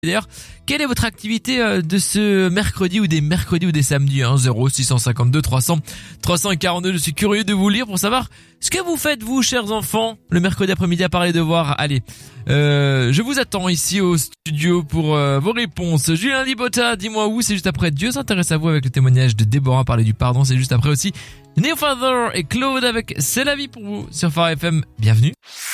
D'ailleurs, quelle est votre activité de ce mercredi ou des mercredis ou des samedis 0 652 300 342. Je suis curieux de vous lire pour savoir ce que vous faites vous, chers enfants, le mercredi après-midi à part les devoirs. Allez, je vous attends ici au studio pour vos réponses. Julien Libotta, dis-moi où, c'est juste après Dieu s'intéresse à vous avec le témoignage de Déborah, parler du pardon, c'est juste après aussi Neofather et Claude avec C'est la vie pour vous sur Phare FM. Bienvenue.